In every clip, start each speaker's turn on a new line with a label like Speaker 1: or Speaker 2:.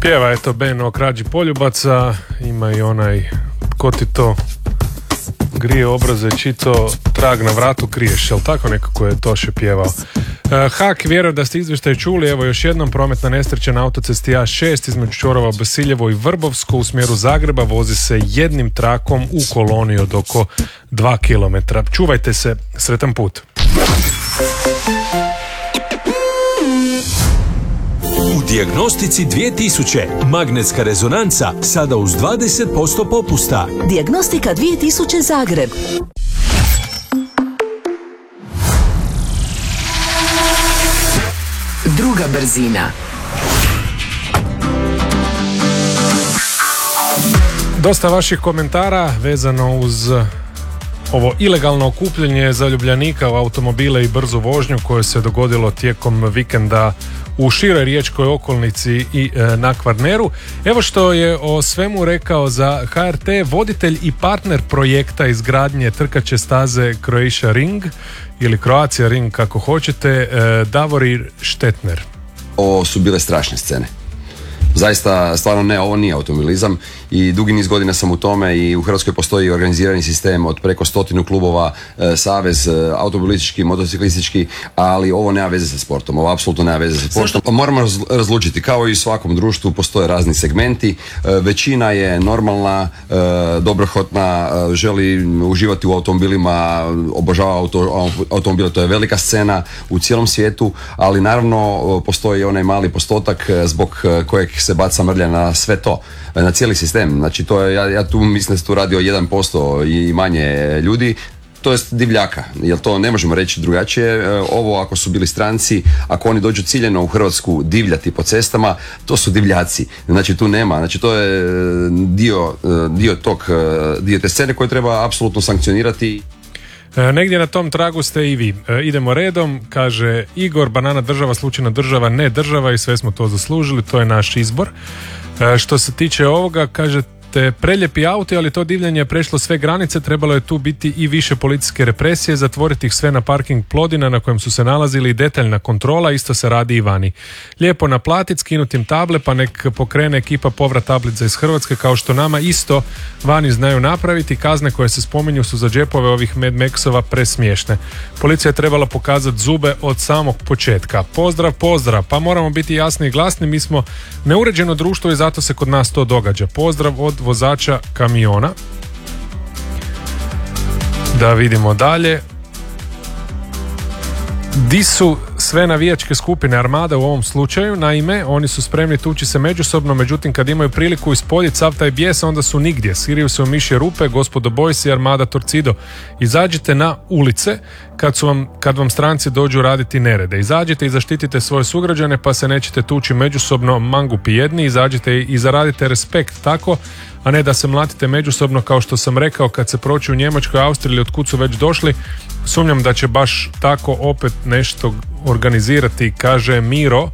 Speaker 1: Pjeva eto Ben o krađi poljubaca, ima i onaj ko ti to grije obraze, čito trag na vratu kriješ, jel tako nekako je Toše pjevao. Hak, vjerujem da ste izvještaj čuli, evo još jednom prometna nesreća na autocesti A6 između Čorova, Basiljevo i Vrbovsko u smjeru Zagreba, vozi se jednim trakom u koloni od oko 2 km. Čuvajte se, sretan put.
Speaker 2: U Dijagnostici 2000 magnetska rezonanca sada uz 20% popusta.
Speaker 3: Dijagnostika 2000 Zagreb. Druga brzina.
Speaker 1: Dosta vaših komentara vezano uz ovo ilegalno okupljanje zaljubljenika u automobile i brzu vožnju koje se dogodilo tijekom vikenda u široj riječkoj okolnici i na Kvarneru. Evo što je o svemu rekao za HRT voditelj i partner projekta izgradnje trkaće staze Croatia Ring ili Croatia Ring kako hoćete, Davorir Štetner.
Speaker 4: Ovo su bile strašne scene. Zaista, stvarno ne, ovo nije automobilizam i dugi niz godina sam u tome i u Hrvatskoj postoji organizirani sistem od preko 100 klubova, savez automobilistički, motociklistički, ali ovo nema veze sa sportom, ovo apsolutno nema veze sa sportom. Moramo razlučiti, kao i u svakom društvu postoje razni segmenti, većina je normalna, dobrohotna, želi uživati u automobilima, obožava automobile, to je velika scena u cijelom svijetu, ali naravno postoji onaj mali postotak zbog kojeg se baca mrlja na sve to, na cijeli sistem. Znači to je, ja tu mislim da se tu radi o 1% i manje ljudi, to jest divljaka, jer to ne možemo reći drugačije. Ovo ako su bili stranci, ako oni dođu ciljeno u Hrvatsku divljati po cestama, to su divljaci. Znači tu nema, znači to je dio te scene koje treba apsolutno sankcionirati.
Speaker 1: Negdje na tom tragu ste i vi. Idemo redom, kaže Igor, banana država, slučajna država, ne država i sve smo to zaslužili, to je naš izbor. Što se tiče ovoga, kažete preljepi auti, ali to divljanje je prešlo sve granice, trebalo je tu biti i više policijske represije, zatvoriti ih sve na parking Plodina na kojem su se nalazili i detaljna kontrola, isto se radi i vani. Lijepo naplatiti, skinuti im table, pa nek pokrene ekipa povrat tablica iz Hrvatske, kao što nama isto vani znaju napraviti. Kazne koje se spominju su za džepove ovih Mad Maxova presmiješne. Policija je trebala pokazati zube od samog početka. Pozdrav, pa moramo biti jasni i glasni, mi smo neuređeno društvo i zato se kod nas to događa. Pozdrav od vozača kamiona. Da vidimo dalje. Di su sve navijačke skupine Armada u ovom slučaju? Naime, oni su spremni tući se međusobno, međutim kad imaju priliku ispoljiti sav taj bijes, onda su nigdje. Siriju se u mišje rupe, gospodo Boys i Armada Torcido. Izađite na ulice kad vam stranci dođu raditi nerede. Izađite i zaštitite svoje sugrađane pa se nećete tući međusobno mangupi jedni. Izađite i zaradite respekt tako, a ne da se mlatite međusobno kao što sam rekao kad se proći u Njemačkoj, Austriji ili otkud su već došli. Sumnjam da će baš tako opet nešto organizirati, kaže Miro.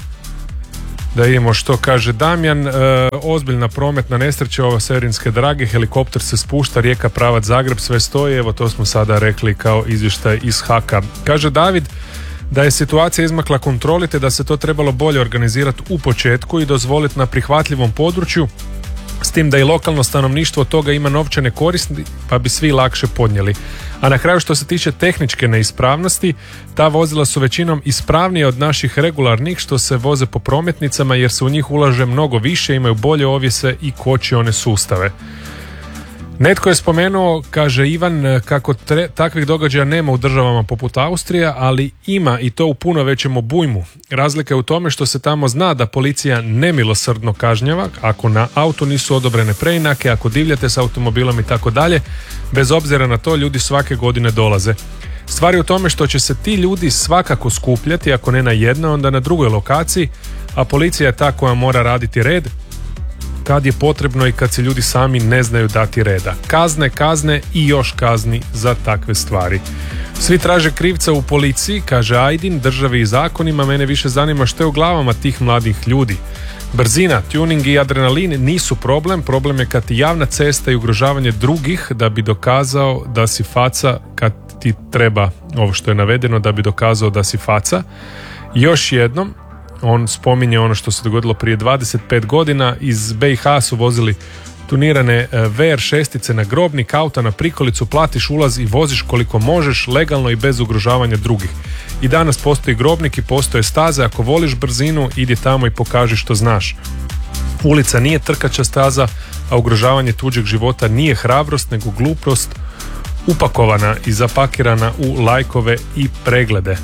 Speaker 1: Da vidimo što kaže Damjan. Ozbiljna prometna nesreća, ova serijske drage, helikopter se spušta, rijeka pravac Zagreb, sve stoji, evo to smo sada rekli kao izvještaj iz Haka. Kaže David da je situacija izmakla kontroli te da se to trebalo bolje organizirati u početku i dozvoliti na prihvatljivom području, s tim da i lokalno stanovništvo od toga ima novčane koristi pa bi svi lakše podnijeli. A na kraju što se tiče tehničke neispravnosti, ta vozila su većinom ispravnije od naših regularnih što se voze po prometnicama jer se u njih ulaže mnogo više, imaju bolje ovjese i kočione sustave. Netko je spomenuo, kaže Ivan, kako takvih događaja nema u državama poput Austrija, ali ima i to u puno većem obujmu. Razlika je u tome što se tamo zna da policija nemilosrdno kažnjava ako na auto nisu odobrene preinake, ako divljate s automobilom i tako dalje. Bez obzira na to, ljudi svake godine dolaze. Stvar je u tome što će se ti ljudi svakako skupljati, ako ne na jednoj, onda na drugoj lokaciji, a policija je ta koja mora raditi red kad je potrebno i kad se ljudi sami ne znaju dati reda. Kazne i još kazni za takve stvari. Svi traže krivca u policiji, kaže Ajdin, državi i zakonima. Mene više zanima što je u glavama tih mladih ljudi. Brzina, tuning i adrenalin nisu problem je kad ti javna cesta i ugrožavanje drugih da bi dokazao da si faca, kad ti treba ovo što je navedeno da bi dokazao da si faca. Još jednom, On spominje ono što se dogodilo prije 25 godina. Iz BiH su vozili tunirane VR6 na grobnik, auta na prikolicu, platiš ulaz i voziš koliko možeš, legalno i bez ugrožavanja drugih. I danas postoji grobnik i postoje staze, ako voliš brzinu, idi tamo i pokaži što znaš. Ulica nije trkača staza, a ugrožavanje tuđeg života nije hrabrost, nego glupost upakovana i zapakirana u lajkove i preglede.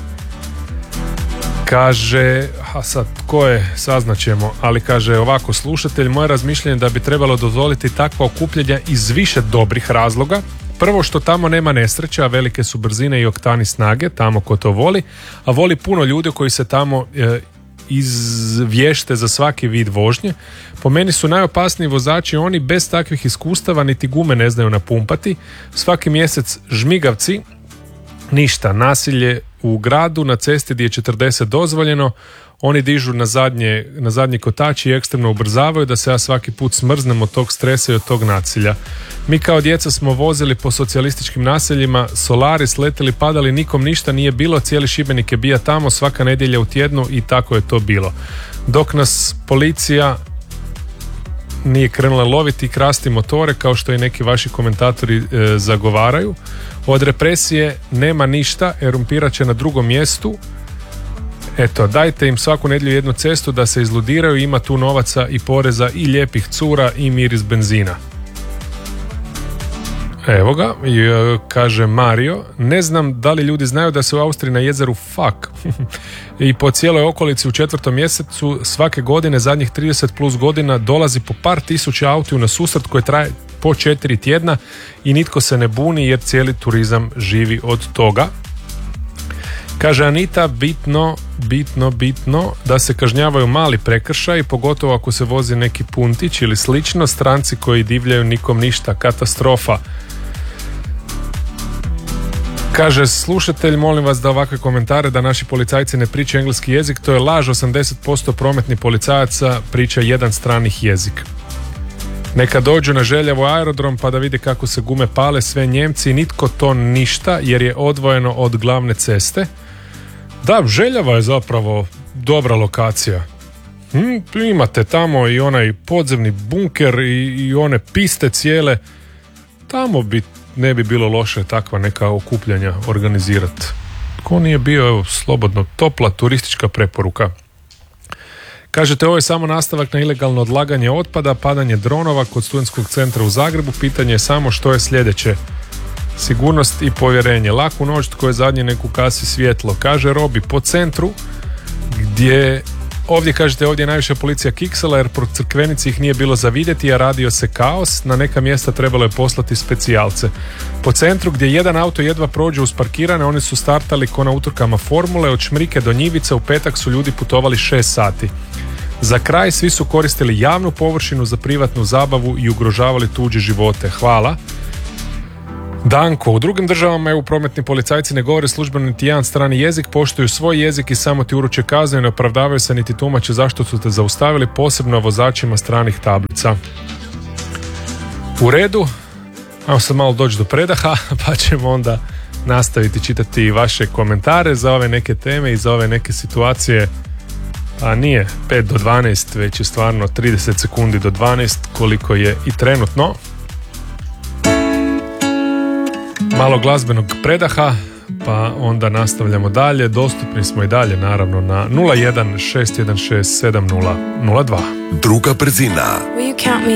Speaker 1: Kaže, a sad ko je, saznaćemo, ali kaže ovako slušatelj, moje razmišljanje da bi trebalo dozvoliti takva okupljanja iz više dobrih razloga. Prvo što tamo nema nesreća, velike su brzine i oktani snage, tamo ko to voli, a voli puno ljudi koji se tamo izvješte za svaki vid vožnje. Po meni su najopasniji vozači oni bez takvih iskustava, niti gume ne znaju napumpati. Svaki mjesec žmigavci, ništa, nasilje u gradu, na cesti gdje je 40 dozvoljeno, oni dižu na zadnji kotač i ekstremno ubrzavaju da se ja svaki put smrznem od tog stresa i od tog nasilja. Mi kao djeca smo vozili po socijalističkim naseljima, solari, sletili, padali, nikom ništa nije bilo, cijeli Šibenik je bija tamo svaka nedjelja u tjednu i tako je to bilo. Dok nas policija nije krenula loviti i krasti motore kao što i neki vaši komentatori zagovaraju. Od represije nema ništa, erumpirat će na drugom mjestu. Eto, dajte im svaku nedjelju jednu cestu da se izludiraju, ima tu novaca i poreza i lijepih cura i miris benzina. Evo ga, kaže Mario, ne znam da li ljudi znaju da se u Austriji na jezeru Fak i po cijeloj okolici u 4. mjesecu svake godine zadnjih 30 plus godina dolazi po par tisuća autiju na susret koje traje po 4 tjedna i nitko se ne buni jer cijeli turizam živi od toga. Kaže Anita, bitno da se kažnjavaju mali prekršaji, pogotovo ako se vozi neki puntić ili slično, stranci koji divljaju nikom ništa, katastrofa. Kaže slušatelj, molim vas da ovakve komentare da naši policajci ne pričaju engleski jezik, to je laž, 80% prometnih policajaca priča jedan stranih jezik. Neka dođu na Željevo aerodrom pa da vide kako se gume pale, sve Njemci, nitko to ništa jer je odvojeno od glavne ceste. Da, Željeva je zapravo dobra lokacija. Imate tamo i onaj podzemni bunker i one piste cijele. Tamo ne bi bilo loše takva neka okupljanja organizirati. Ko nije bio, evo, slobodno, topla turistička preporuka. Kažete, ovo je samo nastavak na ilegalno odlaganje otpada, padanje dronova kod studentskog centra u Zagrebu. Pitanje je samo što je sljedeće. Sigurnost i povjerenje. Laku noć, tko je zadnji neku kasi svjetlo. Kaže Robi, po centru gdje ovdje kažete ovdje je najviše policija kiksala jer po Crkvenici ih nije bilo za vidjeti, a radio se kaos. Na neka mjesta trebalo je poslati specijalce. Po centru gdje jedan auto jedva prođe uz parkirane, oni su startali ko na utrkama formule. Od Šmrike do Njivice u petak su ljudi putovali 6 sati. Za kraj svi su koristili javnu površinu za privatnu zabavu i ugrožavali tuđe živote. Hvala. Danko, u drugim državama EU prometni policajci ne govore službeno niti jedan strani jezik, poštuju svoj jezik i samo ti uruče kaznu i ne opravdavaju se niti tumače zašto su te zaustavili, posebno vozačima stranih tablica. U redu, ajmo sad malo doći do predaha, pa ćemo onda nastaviti čitati vaše komentare za ove neke teme i za ove neke situacije. A nije 5 do 12, već je stvarno 30 sekundi do 12 koliko je i trenutno. Malo glazbenog predaha, pa onda nastavljamo dalje. Dostupni smo i dalje naravno na 01 616 7002.
Speaker 5: Druga brzina.